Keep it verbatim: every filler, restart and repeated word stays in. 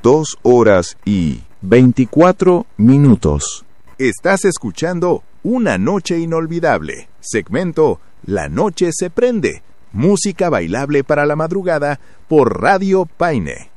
dos horas y veinticuatro minutos. Estás escuchando Una Noche Inolvidable, segmento La Noche se Prende, música bailable para la madrugada por Radio Paine.